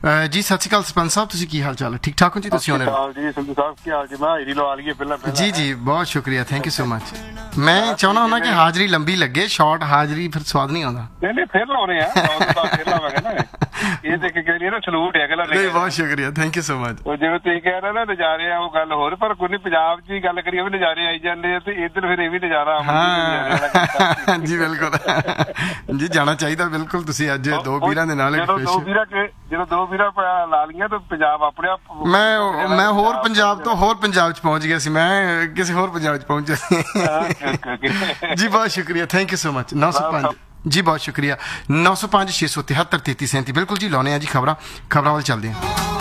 ਜੀ ਸਤਿ ਸ਼੍ਰੀ ਅਕਾਲ ਸਰਪੰਚ ਸਾਹਿਬ, ਤੁਸੀਂ ਕੀ ਹਾਲ ਚਾਲ ਹੈ? ਠੀਕ ਠਾਕ ਹੋ ਜੀ? ਤੁਸੀਂ ਆਉਣੇ ਜੀ ਸੰਧੂ ਸਾਹਿਬ ਕੀ ਹਾਲ ਜੀ? ਮੈਂ ਹਾਜ਼ਰੀ ਲਵਾ ਲਈਏ ਪਹਿਲਾਂ ਜੀ ਜੀ, ਬਹੁਤ ਸ਼ੁਕਰੀਆ, ਥੈਂਕ ਯੂ ਸੋ ਮਚ। ਮੈਂ ਚਾਹੁੰਦਾ ਹੁੰਦਾ ਕਿ ਹਾਜ਼ਰੀ ਲੰਬੀ ਲੱਗੇ, ਸ਼ਾਰਟ ਹਾਜ਼ਰੀ ਫਿਰ ਸਵਾਦ ਨਹੀਂ ਆਉਂਦਾ। ਨਹੀਂ ਫਿਰ ਲਾਉਣੇ ਆ, ਫਿਰ ਲਾਵਾਂਗੇ ਨਾ। ਇਹ ਤੇ ਕਹਿ ਰਹੀ ਨਾ ਸਲੂਟ ਹੈ ਅਗਲਾ। ਨਹੀਂ, ਬਹੁਤ ਸ਼ੁਕਰੀਆ, ਥੈਂਕ ਯੂ ਸੋ ਮਚ। ਉਹ ਜਿਵੇਂ ਤੁਸੀਂ ਕਹਿ ਰਹੇ ਨਾ ਨਜ਼ਾਰੇ ਆ, ਉਹ ਗੱਲ ਹੋਰ, ਪਰ ਕੋਈ ਨਹੀਂ, ਪੰਜਾਬ 'ਚ ਹੀ ਗੱਲ ਕਰੀਏ ਵੀ ਨਜ਼ਾਰੇ ਆਈ ਜਾਂਦੇ ਆ, ਤੇ ਇੱਧਰ ਫਿਰ ਇਹ ਵੀ ਨਜ਼ਾਰਾ। ਹਾਂ ਜੀ, ਬਿਲਕੁਲ ਜੀ, ਜਾਣਾ ਚਾਹੀਦਾ ਬਿਲਕੁਲ। ਤੁਸੀਂ ਅੱਜ ਦੋ ਵੀਰਾਂ ਦੇ ਨਾਲ ਜਦੋਂ ਦੋ ਵੀਰਾਂ ਲਾ ਲਈਆਂ ਤਾਂ ਪੰਜਾਬ ਆਪਣੇ ਆਪ। ਮੈਂ ਹੋਰ ਪੰਜਾਬ ਤੋਂ ਹੋਰ ਪੰਜਾਬ 'ਚ ਪਹੁੰਚ ਗਿਆ ਸੀ, ਮੈਂ ਕਿਸੇ ਹੋਰ ਪੰਜਾਬ 'ਚ ਪਹੁੰਚਿਆ ਸੀ। ਜੀ ਬਹੁਤ ਸ਼ੁਕਰੀਆ, ਥੈਂਕ ਯੂ ਸੋ ਮਚ। 905 ਜੀ, ਬਹੁਤ ਸ਼ੁਕਰੀਆ। 905 673 33 37 ਬਿਲਕੁਲ ਜੀ, ਲਾਉਣੇ ਆ ਜੀ ਖਬਰਾਂ ਵੱਲ ਚੱਲਦੇ ਹਾਂ।